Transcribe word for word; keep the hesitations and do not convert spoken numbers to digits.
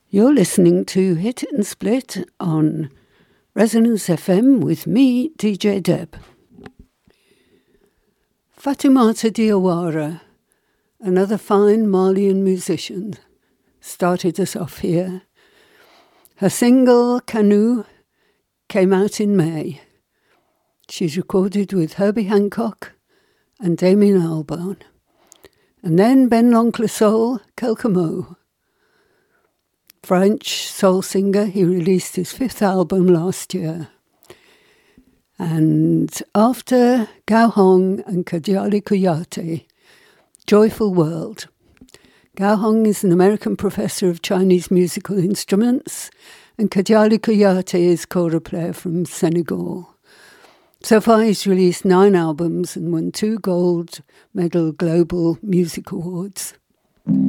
You're listening to Hit It and Split on Resonance F M with me, D J Deb. Fatoumata Diawara, another fine Malian musician, started us off here. Her single, Canoe, came out in May. She's recorded with Herbie Hancock and Damien Albarn. And then Ben l'Oncle Soul, Quelques Mots. French soul singer, he released his fifth album last year. And after Gao Hong and Kajali Kuyate, Joyful World. Gao Hong is an American professor of Chinese musical instruments, and Kajali Kuyate is kora player from Senegal. So far he's released nine albums and won two gold medal Global Music Awards.